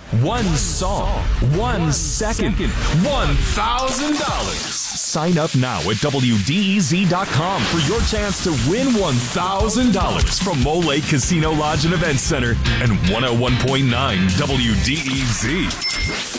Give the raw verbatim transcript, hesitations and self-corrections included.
One song, one second, one thousand dollars. Sign up now at W D E Z dot com for your chance to win one thousand dollars from Mole Lake Casino Lodge and Event Center and one oh one point nine W D E Z.